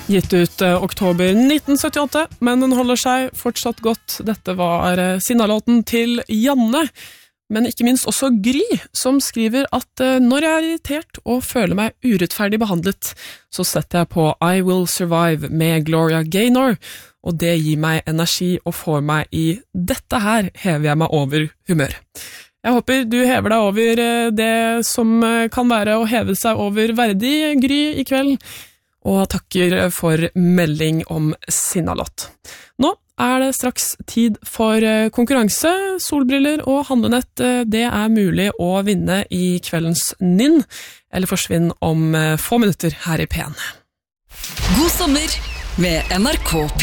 Gitt ut oktober 1978, men den holder seg fortsatt godt. Dette var Sinnalåten til Janne, men ikke minst også Gry, som skriver at når jeg irritert og føler meg urettferdig behandlet, så setter jeg på I Will Survive med Gloria Gaynor, og det gir meg energi og får meg i dette her hever jeg meg over humør. Jeg håper du hever deg over det som kan være å heve seg over verdig, Gry, i kveld, og takker for melding om Sinnalåt. Nå er det straks tid for konkurranse, solbriller og handlenett. Det er mulig å vinne i kveldens Ninn, eller forsvinn om få minutter her i P1. God sommer med NRK.